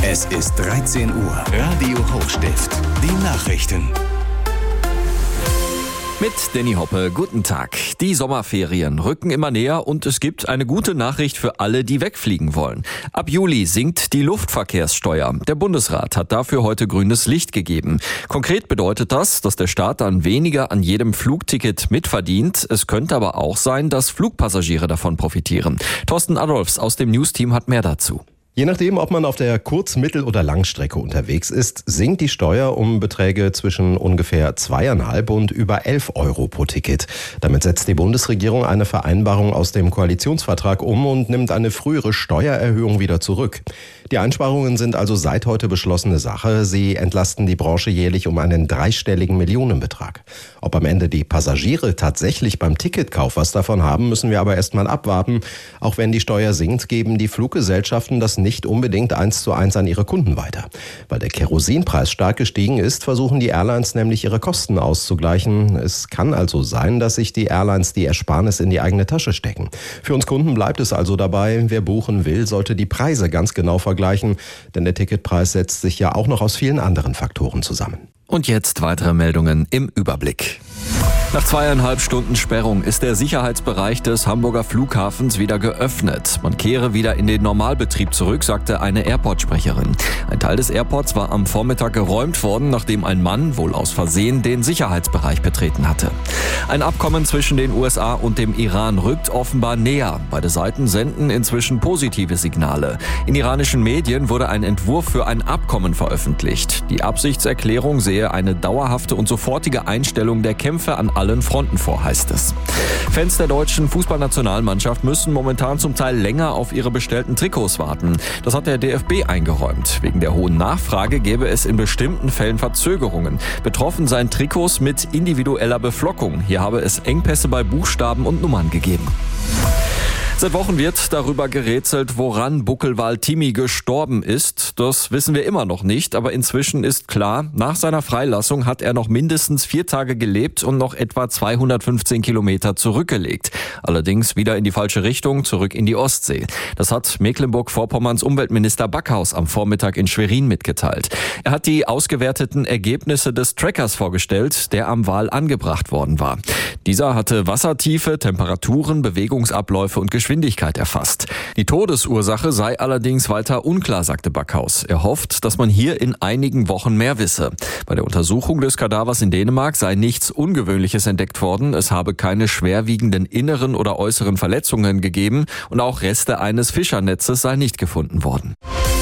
Es ist 13 Uhr. Radio Hochstift. Die Nachrichten. Mit Danny Hoppe, guten Tag. Die Sommerferien rücken immer näher und es gibt eine gute Nachricht für alle, die wegfliegen wollen. Ab Juli sinkt die Luftverkehrssteuer. Der Bundesrat hat dafür heute grünes Licht gegeben. Konkret bedeutet das, dass der Staat dann weniger an jedem Flugticket mitverdient. Es könnte aber auch sein, dass Flugpassagiere davon profitieren. Thorsten Adolfs aus dem News-Team hat mehr dazu. Je nachdem, ob man auf der Kurz-, Mittel- oder Langstrecke unterwegs ist, sinkt die Steuer um Beträge zwischen ungefähr 2,5 und über 11 Euro pro Ticket. Damit setzt die Bundesregierung eine Vereinbarung aus dem Koalitionsvertrag um und nimmt eine frühere Steuererhöhung wieder zurück. Die Einsparungen sind also seit heute beschlossene Sache. Sie entlasten die Branche jährlich um einen dreistelligen Millionenbetrag. Ob am Ende die Passagiere tatsächlich beim Ticketkauf was davon haben, müssen wir aber erst mal abwarten. Auch wenn die Steuer sinkt, geben die Fluggesellschaften das nicht unbedingt 1:1 an ihre Kunden weiter. Weil der Kerosinpreis stark gestiegen ist, versuchen die Airlines nämlich ihre Kosten auszugleichen. Es kann also sein, dass sich die Airlines die Ersparnis in die eigene Tasche stecken. Für uns Kunden bleibt es also dabei, wer buchen will, sollte die Preise ganz genau vergleichen, denn der Ticketpreis setzt sich ja auch noch aus vielen anderen Faktoren zusammen. Und jetzt weitere Meldungen im Überblick. Nach 2,5 Stunden Sperrung ist der Sicherheitsbereich des Hamburger Flughafens wieder geöffnet. Man kehre wieder in den Normalbetrieb zurück, sagte eine Airport-Sprecherin. Ein Teil des Airports war am Vormittag geräumt worden, nachdem ein Mann, wohl aus Versehen, den Sicherheitsbereich betreten hatte. Ein Abkommen zwischen den USA und dem Iran rückt offenbar näher. Beide Seiten senden inzwischen positive Signale. In iranischen Medien wurde ein Entwurf für ein Abkommen veröffentlicht. Die Absichtserklärung sehe eine dauerhafte und sofortige Einstellung der Kämpfe an allen Fronten vor, heißt es. Fans der deutschen Fußballnationalmannschaft müssen momentan zum Teil länger auf ihre bestellten Trikots warten. Das hat der DFB eingeräumt. Wegen der hohen Nachfrage gäbe es in bestimmten Fällen Verzögerungen. Betroffen seien Trikots mit individueller Beflockung. Hier habe es Engpässe bei Buchstaben und Nummern gegeben. Seit Wochen wird darüber gerätselt, woran Buckelwal Timmy gestorben ist. Das wissen wir immer noch nicht, aber inzwischen ist klar, nach seiner Freilassung hat er noch mindestens 4 Tage gelebt und noch etwa 215 Kilometer zurückgelegt. Allerdings wieder in die falsche Richtung, zurück in die Ostsee. Das hat Mecklenburg-Vorpommerns Umweltminister Backhaus am Vormittag in Schwerin mitgeteilt. Er hat die ausgewerteten Ergebnisse des Trackers vorgestellt, der am Wal angebracht worden war. Dieser hatte Wassertiefe, Temperaturen, Bewegungsabläufe und Geschwindigkeit erfasst. Die Todesursache sei allerdings weiter unklar, sagte Backhaus. Er hofft, dass man hier in einigen Wochen mehr wisse. Bei der Untersuchung des Kadavers in Dänemark sei nichts Ungewöhnliches entdeckt worden. Es habe keine schwerwiegenden inneren oder äußeren Verletzungen gegeben und auch Reste eines Fischernetzes sei nicht gefunden worden.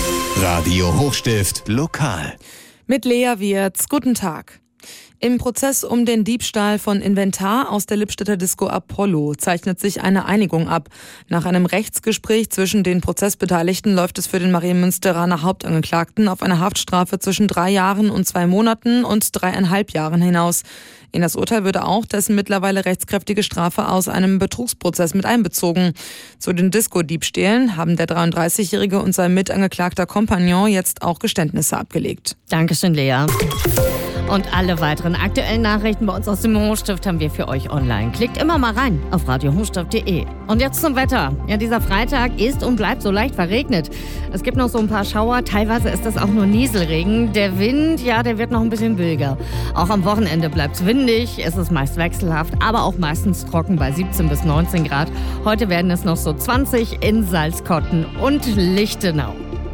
Radio Hochstift lokal. Mit Lea Wirz, guten Tag. Im Prozess um den Diebstahl von Inventar aus der Lippstädter Disco Apollo zeichnet sich eine Einigung ab. Nach einem Rechtsgespräch zwischen den Prozessbeteiligten läuft es für den Marienmünsteraner Hauptangeklagten auf eine Haftstrafe zwischen 3 Jahren und 2 Monaten und 3,5 Jahren hinaus. In das Urteil würde auch dessen mittlerweile rechtskräftige Strafe aus einem Betrugsprozess mit einbezogen. Zu den Disco-Diebstählen haben der 33-Jährige und sein mitangeklagter Kompagnon jetzt auch Geständnisse abgelegt. Dankeschön, Lea. Und alle weiteren aktuellen Nachrichten bei uns aus dem Hochstift haben wir für euch online. Klickt immer mal rein auf radiohochstift.de. Und jetzt zum Wetter. Ja, dieser Freitag ist und bleibt so leicht verregnet. Es gibt noch so ein paar Schauer. Teilweise ist das auch nur Nieselregen. Der Wind, ja, der wird noch ein bisschen billiger. Auch am Wochenende bleibt es windig. Es ist meist wechselhaft, aber auch meistens trocken bei 17 bis 19 Grad. Heute werden es noch so 20 in Salzkotten und Lichtenau.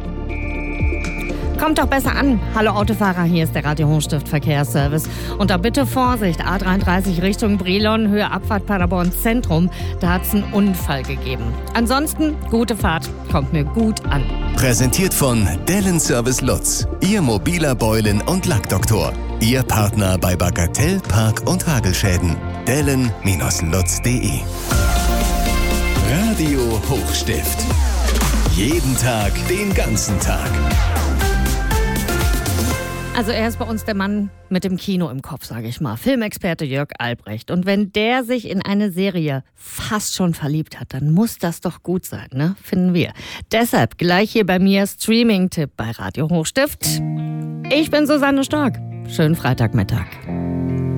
Kommt doch besser an. Hallo Autofahrer, hier ist der Radio Hochstift Verkehrsservice. Und da bitte Vorsicht, A33 Richtung Brilon, Höhe Abfahrt Paderborn Zentrum. Da hat es einen Unfall gegeben. Ansonsten, gute Fahrt, kommt mir gut an. Präsentiert von Dellen Service Lutz, Ihr mobiler Beulen- und Lackdoktor. Ihr Partner bei Bagatell, Park- und Hagelschäden. Dellen-lutz.de. Radio Hochstift. Jeden Tag, den ganzen Tag. Also er ist bei uns der Mann mit dem Kino im Kopf, sage ich mal. Filmexperte Jörg Albrecht. Und wenn der sich in eine Serie fast schon verliebt hat, dann muss das doch gut sein, ne? Finden wir. Deshalb gleich hier bei mir Streaming-Tipp bei Radio Hochstift. Ich bin Susanne Stork. Schönen Freitagmittag.